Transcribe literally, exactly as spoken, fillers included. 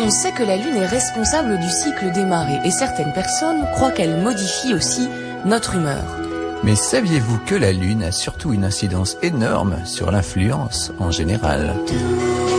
On sait que la Lune est responsable du cycle des marées et certaines personnes croient qu'elle modifie aussi notre humeur. Mais saviez-vous que la Lune a surtout une incidence énorme sur l'influence en général ?